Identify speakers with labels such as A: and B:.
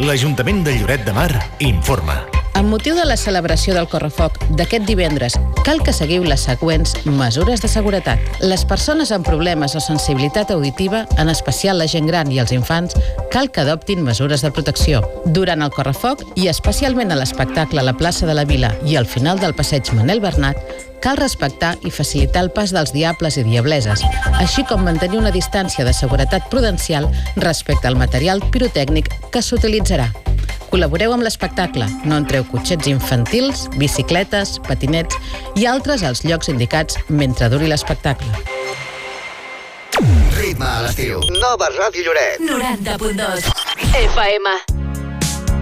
A: L'Ajuntament de Lloret de Mar informa.
B: Amb motiu de la celebració del Correfoc d'aquest divendres, cal que seguiu les següents mesures de seguretat. Les persones amb problemes o sensibilitat auditiva, en especial la gent gran i els infants, cal que adoptin mesures de protecció. Durant el Correfoc, i especialment a l'espectacle a la plaça de la Vila i al final del passeig Manel Bernat, cal respectar i facilitar el pas dels diables i diableses, així com mantenir una distància de seguretat prudencial respecte al material pirotècnic que s'utilitzarà. Col·laboreu amb l'espectacle, no entreu cotxets infantils, bicicletes, patinets i altres als llocs indicats mentre duri l'espectacle.
C: Ritme a l'estiu. Nova Ràdio Lloret.
D: 90.2 FM.